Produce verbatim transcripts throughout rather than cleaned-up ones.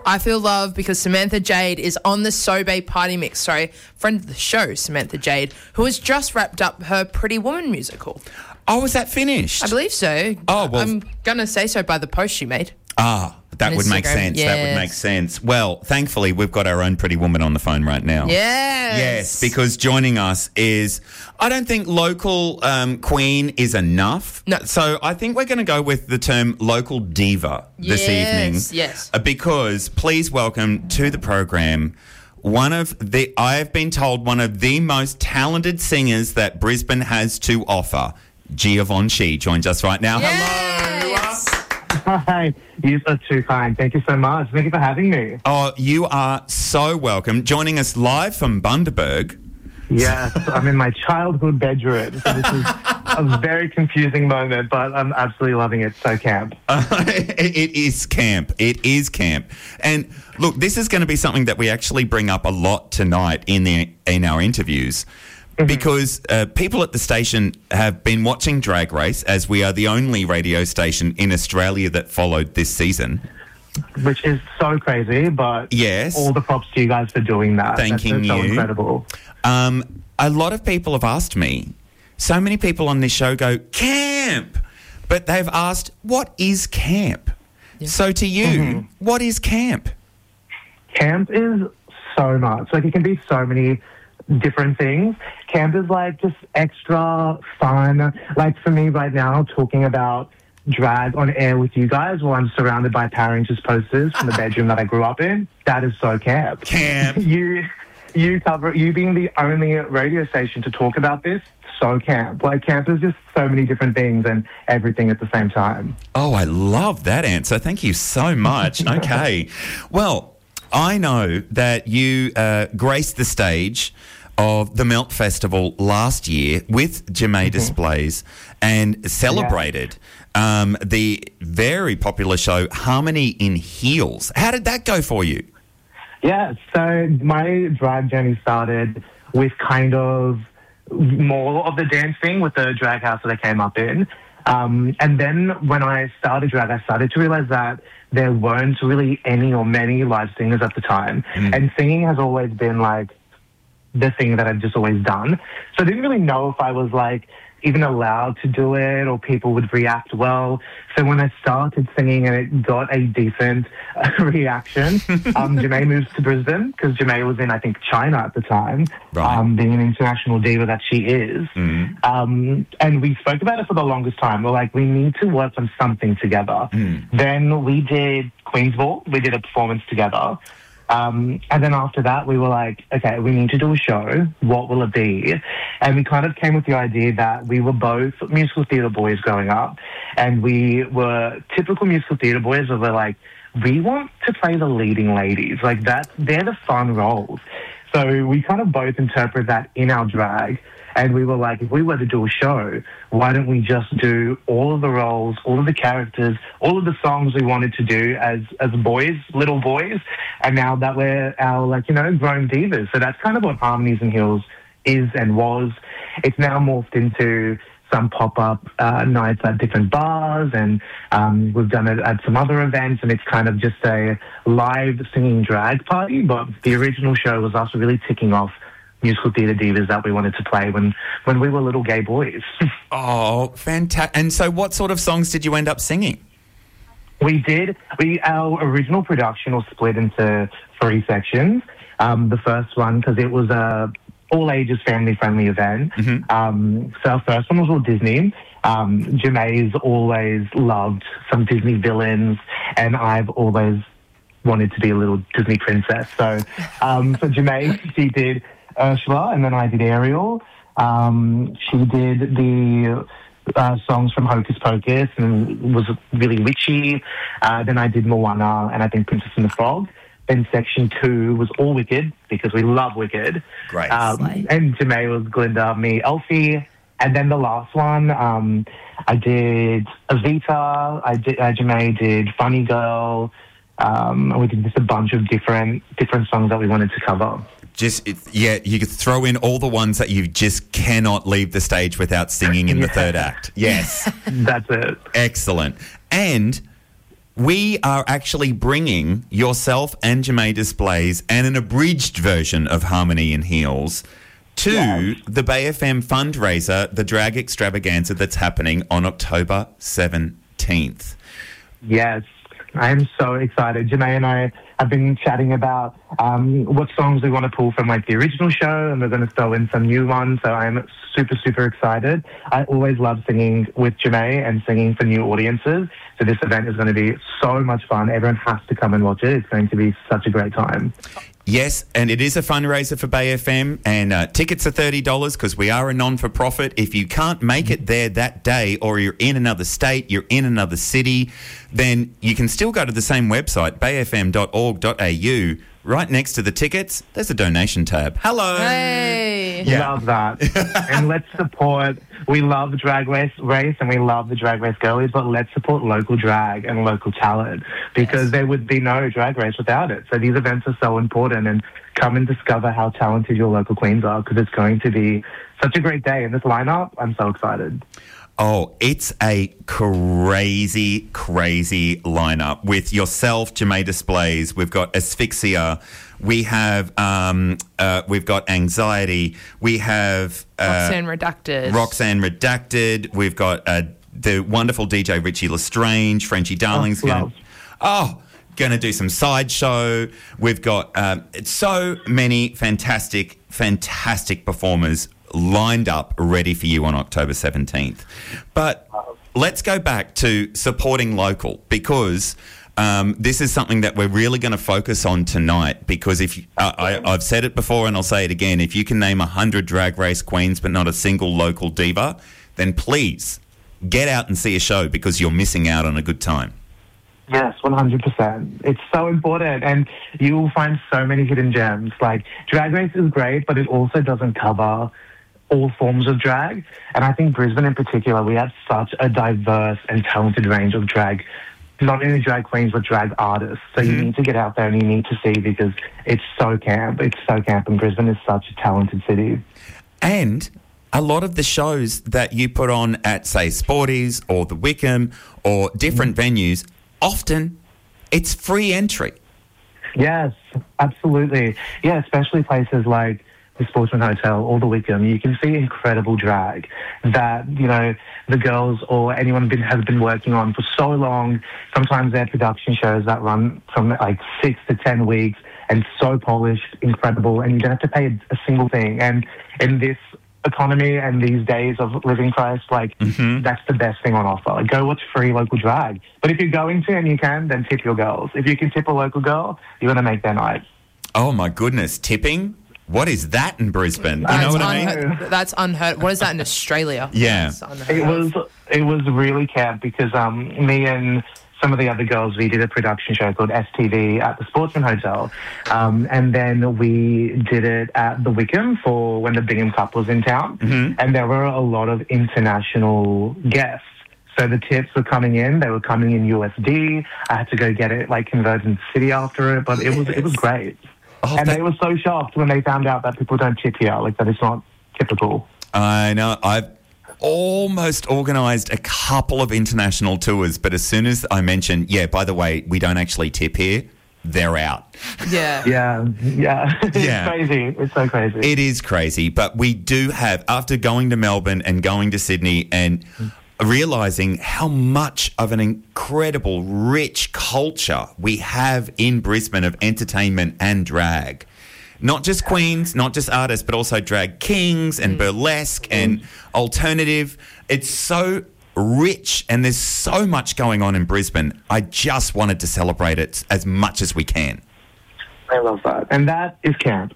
I Feel Love because Samantha Jade is on the Sobe Party Mix. Sorry, friend of the show, Samantha Jade, who has just wrapped up her Pretty Woman musical. Oh, was that finished? I believe so. Oh, well. I'm going to say so by the post she made. Ah, that On would make Instagram. sense. That would Yes. make sense. Well, thankfully, we've got our own Pretty Woman on the phone right now. Yes. Yes, because joining us is, I don't think local um, queen is enough. No. So I think we're going to go with the term local diva this Yes, evening. yes. Uh, because please welcome to the program one of the, I have been told, one of the most talented singers that Brisbane has to offer. Givenchy joins us right now. Yes. Hello. Hi, you are too kind. Thank you so much. Thank you for having me. Oh, you are so welcome. Joining us live from Bundaberg. Yes, I'm in my childhood bedroom. So this is a very confusing moment, but I'm absolutely loving it. So camp. Uh, it, it is camp. It is camp. And look, this is going to be something that we actually bring up a lot tonight in the in our interviews. Mm-hmm. Because uh, people at the station have been watching Drag Race, as we are the only radio station in Australia that followed this season. Which is so crazy, but Yes. all the props to you guys for doing that. Thanking That's so you. incredible. Um, a lot of people have asked me, so many people on this show go, camp! But they've asked, what is camp? So to you, Mm-hmm. what is camp? Camp is so much. Like, it can be so many different things. Camp is like just extra fun. Like for me right now, talking about drag on air with you guys while I'm surrounded by Power Rangers posters from the bedroom that I grew up in, that is so camp. Camp. you you cover you being the only radio station to talk about this, so camp. Like camp is just so many different things and everything at the same time. Oh, I love that answer. Thank you so much. Okay. Well, I know that you uh, graced the stage of the Melt Festival last year with Jemay Displays and celebrated um, the very popular show Harmony in Heels. How did that go for you? Yeah, so my drag journey started with kind of more of the dance thing with the drag house that I came up in. Um, and then when I started drag, I started to realize that there weren't really any or many live singers at the time. Mm. And singing has always been like the thing that I've just always done. So I didn't really know if I was like even allowed to do it or people would react well. So when I started singing and it got a decent uh, reaction, um, Jemay moves to Brisbane because Jemay was in, I think, China at the time, Right. um, being an international diva that she is. Mm. Um, and we spoke about it for the longest time. We're like, we need to work on something together. Mm. Then we did Queen's Ball. We did a performance together. Um, and then after that, we were like, okay, we need to do a show. What will it be? And we kind of came with the idea that we were both musical theatre boys growing up. And we were typical musical theatre boys where we're like, we want to play the leading ladies. Like, that, they're the fun roles. So we kind of both interpret that in our drag. And we were like, if we were to do a show, why don't we just do all of the roles, all of the characters, all of the songs we wanted to do as as boys, little boys, and now that we're our, like, you know, grown divas. So that's kind of what Harmonies and Heels is and was. It's now morphed into some pop-up uh, nights at different bars, and um, we've done it at some other events, and it's kind of just a live singing drag party. But the original show was us really ticking off musical theatre divas that we wanted to play when, when we were little gay boys. Oh, fantastic. And so what sort of songs did you end up singing? We did. We Our original production was split into three sections. Um, the first one, because it was a all-ages family-friendly event. Mm-hmm. Um, so our first one was all Disney. Um, Jemay's always loved some Disney villains, and I've always wanted to be a little Disney princess. So um, for Jemay, she did Ursula, and then I did Ariel. Um, she did the uh, songs from Hocus Pocus and was really witchy. Uh, then I did Moana and I think Princess and the Frog. Then section two was all Wicked because we love Wicked. Great. Um, Slay. and Jemay was Glinda, me, Elfie. And then the last one, um, I did Evita. I did, uh, Jemay did Funny Girl. Um, and we did just a bunch of different different songs that we wanted to cover. Just, it, yeah, you could throw in all the ones that you just cannot leave the stage without singing in the Yeah. third act. Yes. That's it. Excellent. And we are actually bringing yourself and Jemay Displays and an abridged version of Harmony in Heels to Yes. the Bay F M fundraiser, the Drag Extravaganza that's happening on October seventeenth. Yes, I'm so excited. Janae and I have been chatting about um, what songs we want to pull from like the original show, and we're going to throw in some new ones. So I'm super, super excited. I always love singing with Janae and singing for new audiences. So this event is going to be so much fun. Everyone has to come and watch it. It's going to be such a great time. Yes, and it is a fundraiser for Bay F M, and uh, tickets are thirty dollars because we are a non-for-profit. If you can't make it there that day, or you're in another state, you're in another city, then you can still go to the same website, bay f m dot org dot a u. Right next to the tickets, there's a donation tab. Hello. Hey. Yeah. Love that. And let's support, we love Drag Race, race and we love the Drag Race girlies, but let's support local drag and local talent because Yes. there would be no Drag Race without it. So these events are so important, and come and discover how talented your local queens are because it's going to be such a great day. And this lineup, I'm so excited. Oh, it's a crazy, crazy lineup with yourself, Jemay Displays. We've got Asphyxia. We have um, uh, we've got Anxiety. We have uh, Roxanne Redacted. Roxanne Redacted. We've got uh, the wonderful D J Richie Lestrange. Frenchie Darling's Oh, going love. to oh going to do some sideshow. We've got um, so many fantastic, fantastic performers lined up ready for you on October seventeenth. But let's go back to supporting local because um, this is something that we're really going to focus on tonight because if you, uh, I, I've said it before and I'll say it again, if you can name one hundred Drag Race queens but not a single local diva, then please get out and see a show because you're missing out on a good time. Yes, one hundred percent. It's so important, and you will find so many hidden gems. Like, Drag Race is great, but it also doesn't cover all forms of drag. And I think Brisbane in particular, we have such a diverse and talented range of drag, not only drag queens, but drag artists. So you need to get out there and you need to see because it's so camp. It's so camp, and Brisbane is such a talented city. And a lot of the shows that you put on at, say, Sporties or the Wickham or different venues, often it's free entry. Yes, absolutely. Yeah, especially places like the Sportsman Hotel or the Wickham. You can see incredible drag that, you know, the girls or anyone been, has been working on for so long. Sometimes they're production shows that run from like six to ten weeks and so polished, incredible, and you don't have to pay a, a single thing. And in this economy and these days of living price, like that's the best thing on offer. Like, go watch free local drag. But if you're going to and you can, then tip your girls. If you can tip a local girl, you're going to make their night. Oh, my goodness. Tipping? What is that in Brisbane? You know That's what I mean? unheard, that's unheard. What is that in Australia? Yeah. That's unheard It of. was it was really camp because um, me and some of the other girls, we did a production show called S T V at the Sportsman Hotel. Um, and then we did it at the Wickham for when the Bingham Cup was in town. And there were a lot of international guests. So the tips were coming in. They were coming in U S D. I had to go get it, like, converted into city after it. But it was it was great. Oh, and that- they were so shocked when they found out that people don't tip here, like that it's not typical. I know. I've almost organised a couple of international tours, but as soon as I mentioned, yeah, by the way, we don't actually tip here, they're out. Yeah. Yeah, yeah. It's Yeah. crazy. It's so crazy. It is crazy, but we do have, after going to Melbourne and going to Sydney and realising how much of an incredible, rich culture we have in Brisbane of entertainment and drag. Not just queens, not just artists, but also drag kings and burlesque and alternative. It's so rich and there's so much going on in Brisbane. I just wanted to celebrate it as much as we can. I love that. And that is camp.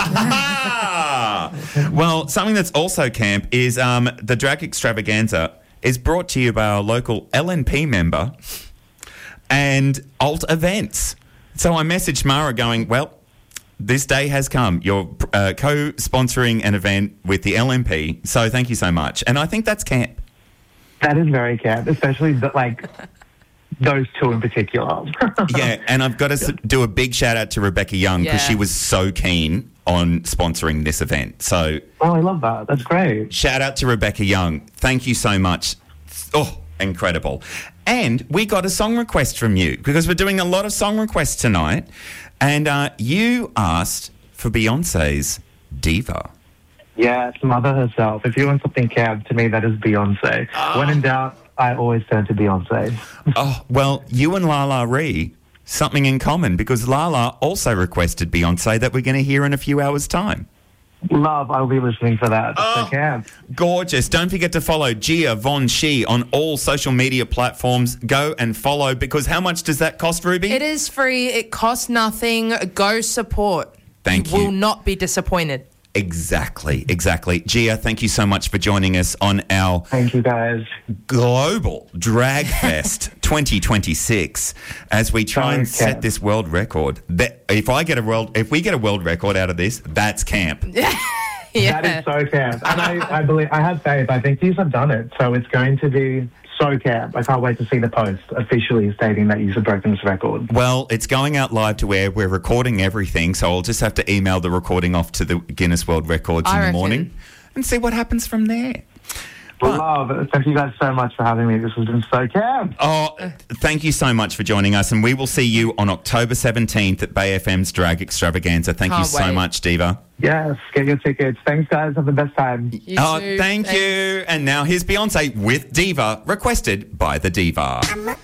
Well, something that's also camp is um, the Drag Extravaganza is brought to you by our local L N P member and Alt Events. So I messaged Mara going, well, this day has come. You're uh, co-sponsoring an event with the L N P, so thank you so much. And I think that's camp. That is very camp, especially the, like those two in particular. Yeah, and I've got to s- do a big shout out to Rebecca Young because Yeah. she was so keen on sponsoring this event. So Oh, I love that. That's great. shout out to Rebecca Young. Thank you so much. Oh, incredible. And we got a song request from you because we're doing a lot of song requests tonight. And uh, you asked for Beyonce's Diva. Yes, Mother herself. If you want something camp, to me, that is Beyonce. Oh. When in doubt, I always turn to Beyonce. Oh, well, you and Lala Ree, something in common because Lala also requested Beyonce that we're going to hear in a few hours' time. Love, I'll be listening for that. Oh. So camp. Gorgeous. Don't forget to follow Gia Von She on all social media platforms. Go and follow because how much does that cost, Ruby? It is free. It costs nothing. Go support. Thank you. you. Will not be disappointed. Exactly, exactly. Gia, thank you so much for joining us on our Thank you, guys. Global Drag Fest twenty twenty-six as we try and Okay. set this world record. That if I get a world, if we get a world record out of this, that's camp. Yeah. That is so camp. And I, I believe, I have faith. I think these have done it. So it's going to be so camp. I can't wait to see the post officially stating that you've broken this record. Well, it's going out live to air. We're recording everything, so I'll just have to email the recording off to the Guinness World Records I in the reckon. morning and see what happens from there. Love. Thank you guys so much for having me. This has been so camp. Oh, thank you so much for joining us, and we will see you on October seventeenth at Bay F M's Drag Extravaganza. Thank you Can't so wait. much, Diva. Yes, get your tickets. Thanks, guys. Have the best time. You Oh, too. thank Thanks. you. And now here's Beyonce with Diva, requested by the Diva.